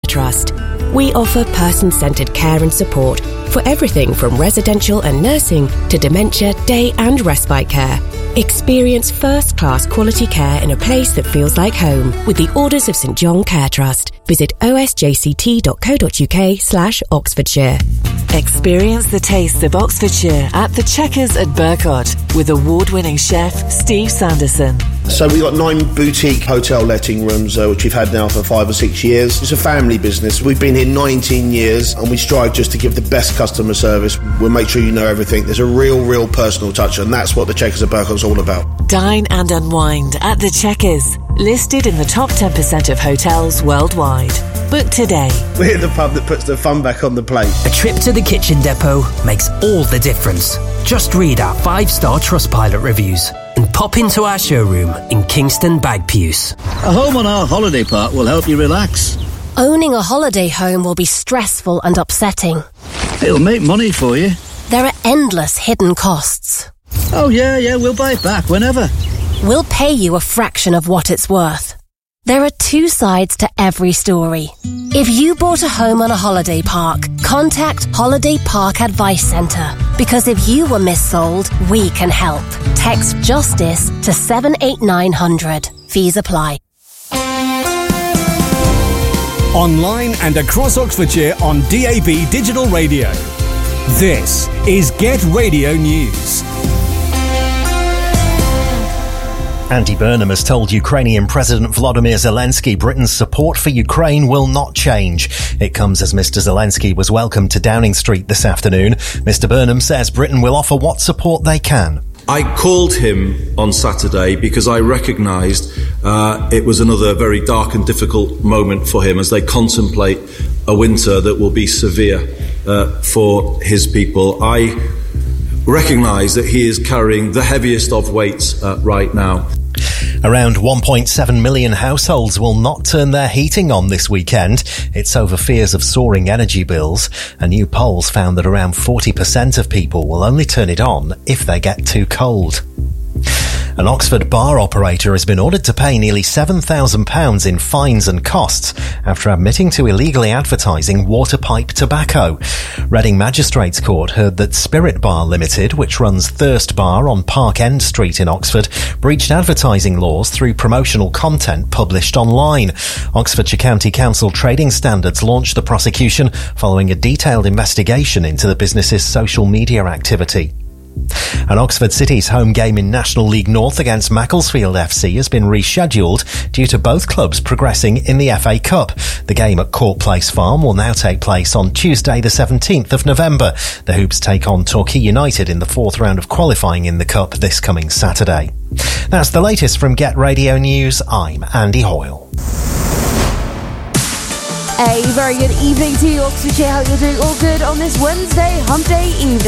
Trust. We offer person-centred care and support for everything from residential and nursing to dementia, day and respite care. Experience first-class quality care in a place that feels like home with the Orders of St John Care Trust. Visit osjct.co.uk/Oxfordshire. Experience the taste of Oxfordshire at the Checkers at Burcott with award-winning chef Steve Sanderson. So we've got 9 boutique hotel letting rooms, which we've had now for 5 or 6 years. It's a family business. We've been here 19 years and we strive just to give the best customer service. We'll make sure you know everything. There's a real personal touch, and that's what the Checkers at Burcott's all about. Dine and unwind at the Checkers, listed in the top 10% of hotels worldwide. Book today. We're the pub that puts the fun back on the plate. A trip to the Kitchen Depot makes all the difference. Just read our 5-star Trustpilot reviews and pop into our showroom in Kingston Bagpuws. A home on our holiday park will help you relax. Owning a holiday home will be stressful and upsetting. It'll make money for you. There are endless hidden costs. Oh yeah, we'll buy it back whenever. We'll pay you a fraction of what it's worth. There are 2 sides to every story. If you bought a home on a holiday park, contact Holiday Park Advice Centre. Because if you were missold, we can help. Text JUSTICE to 78900. Fees apply. Online and across Oxfordshire on DAB Digital Radio. This is Get Radio News. Andy Burnham has told Ukrainian President Volodymyr Zelensky Britain's support for Ukraine will not change. It comes as Mr. Zelensky was welcomed to Downing Street this afternoon. Mr. Burnham says Britain will offer what support they can. I called him on Saturday because I recognised it was another very dark and difficult moment for him as they contemplate a winter that will be severe for his people. I recognise that he is carrying the heaviest of weights right now. Around 1.7 million households will not turn their heating on this weekend. It's over fears of soaring energy bills. A new polls found that around 40% of people will only turn it on if they get too cold. An Oxford bar operator has been ordered to pay nearly £7,000 in fines and costs after admitting to illegally advertising water pipe tobacco. Reading Magistrates Court heard that Spirit Bar Limited, which runs Thirst Bar on Park End Street in Oxford, breached advertising laws through promotional content published online. Oxfordshire County Council Trading Standards launched the prosecution following a detailed investigation into the business's social media activity. And Oxford City's home game in National League North against Macclesfield FC has been rescheduled due to both clubs progressing in the FA Cup. The game at Court Place Farm will now take place on Tuesday the 17th of November. The Hoops take on Torquay United in the 4th round of qualifying in the Cup this coming Saturday. That's the latest from Get Radio News. I'm Andy Hoyle. A very good evening to you, Oxfordshire. How you're doing? All good on this Wednesday hump day evening.